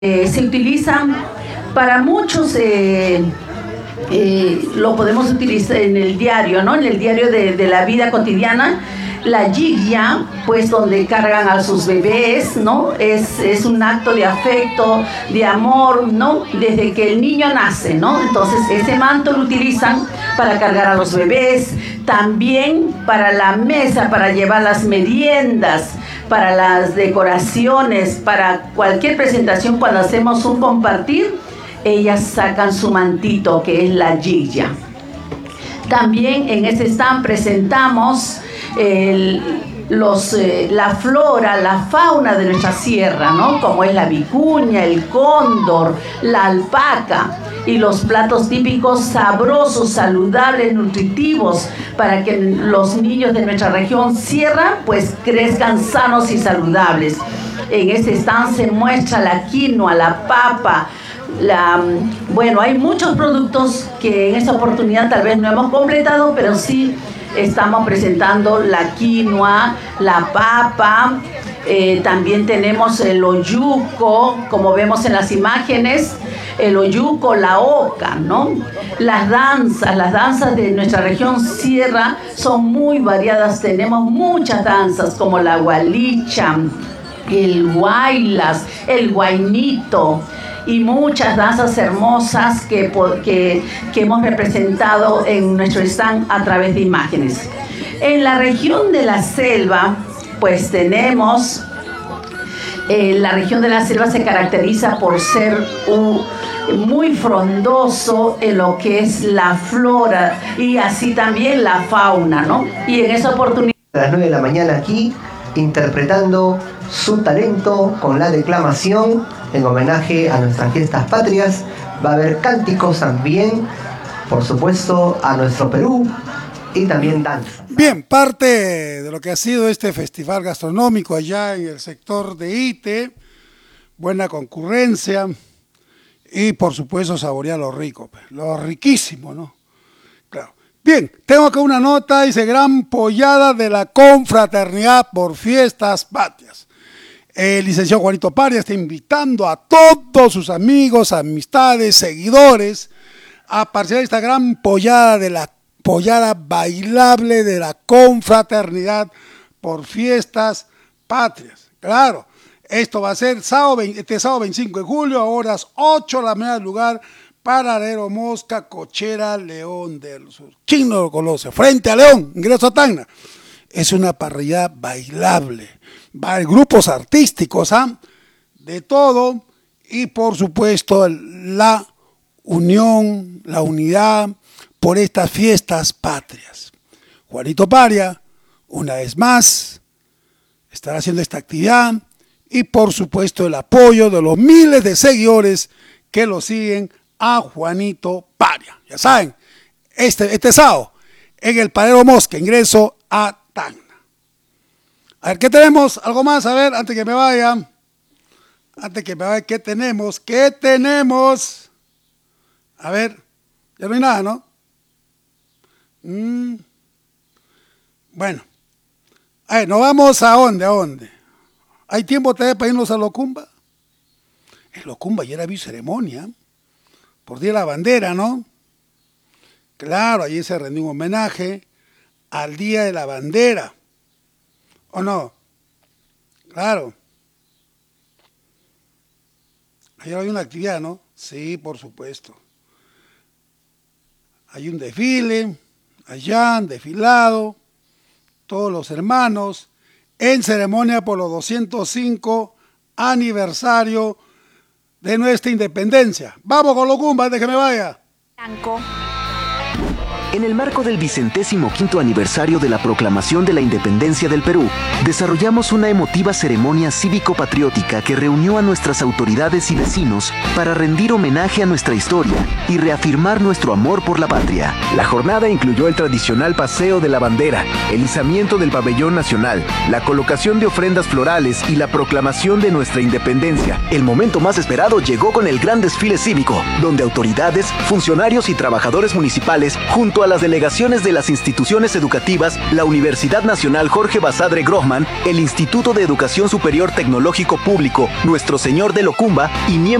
Se utilizan para muchos, lo podemos utilizar en el diario, ¿no? En el diario de la vida cotidiana. La yigya, pues donde cargan a sus bebés, ¿no? Es un acto de afecto, de amor, ¿no? Desde que el niño nace, ¿no? Entonces ese manto lo utilizan para cargar a los bebés, también para la mesa, para llevar las meriendas, para las decoraciones, para cualquier presentación. Cuando hacemos un compartir, ellas sacan su mantito, que es la yigya. También en este stand presentamos la flora, la fauna de nuestra sierra, ¿no? Como es la vicuña, el cóndor, la alpaca, y los platos típicos sabrosos, saludables, nutritivos, para que los niños de nuestra región sierra pues crezcan sanos y saludables. En este stand se muestra la quinoa, la papa, bueno, hay muchos productos que en esta oportunidad tal vez no hemos completado, pero sí estamos presentando la quinoa, la papa, también tenemos el oyuco, como vemos en las imágenes, el oyuco, la oca, ¿no? Las danzas de nuestra región sierra son muy variadas, tenemos muchas danzas como la gualicha, el guaylas, el guainito, y muchas danzas hermosas que hemos representado en nuestro stand a través de imágenes. En la región de la selva, pues tenemos, la región de la selva se caracteriza por ser muy frondoso en lo que es la flora y así también la fauna, ¿no? Y en esa oportunidad... A las 9 de la mañana aquí, interpretando su talento con la declamación en homenaje a nuestras fiestas patrias. Va a haber cánticos también, por supuesto, a nuestro Perú, y también danza. Bien, parte de lo que ha sido este festival gastronómico allá en el sector de Ite, buena concurrencia y por supuesto saborear lo rico, lo riquísimo, ¿no? Claro. Bien, tengo acá una nota, dice gran pollada de la confraternidad por fiestas patrias. El licenciado Juanito Paria está invitando a todos sus amigos, amistades, seguidores a participar de esta gran pollada de la pollada bailable de la confraternidad por fiestas patrias. Claro, esto va a ser este sábado 25 de julio a horas 8 de la mañana, lugar Paradero Mosca, Cochera, León del Sur. ¿Quién no lo conoce? Frente a León, ingreso a Tacna. Es una parrilla bailable. Va a haber grupos artísticos, de todo, y por supuesto la unión, la unidad por estas fiestas patrias. Juanito Paria, una vez más, estará haciendo esta actividad y por supuesto el apoyo de los miles de seguidores que lo siguen a Juanito Paria. Ya saben, este sábado en el Paradero Mosca, ingreso a Tacna. A ver, ¿qué tenemos? ¿Algo más? A ver, antes que me vaya. ¿Qué tenemos? ¿Qué tenemos? A ver, ya no hay nada, ¿no? Bueno. A ver, ¿nos vamos a dónde? ¿A dónde? ¿Hay tiempo todavía para irnos a Locumba? En Locumba ayer había ceremonia por Día de la Bandera, ¿no? Claro, allí se rendió un homenaje al Día de la Bandera. ¿O no? Claro. Ayer hay una actividad, ¿no? Sí, por supuesto. Hay un desfile, allá, desfilado, todos los hermanos, en ceremonia por los 205 aniversario de nuestra independencia. Vamos con Locumba, antes que me vaya. En el marco del 25º aniversario de la proclamación de la independencia del Perú, desarrollamos una emotiva ceremonia cívico-patriótica que reunió a nuestras autoridades y vecinos para rendir homenaje a nuestra historia y reafirmar nuestro amor por la patria. La jornada incluyó el tradicional paseo de la bandera, el izamiento del pabellón nacional, la colocación de ofrendas florales y la proclamación de nuestra independencia. El momento más esperado llegó con el gran desfile cívico, donde autoridades, funcionarios y trabajadores municipales, junto junto a las delegaciones de las instituciones educativas, la Universidad Nacional Jorge Basadre Grohmann, el Instituto de Educación Superior Tecnológico Público Nuestro Señor de Locumba y miembros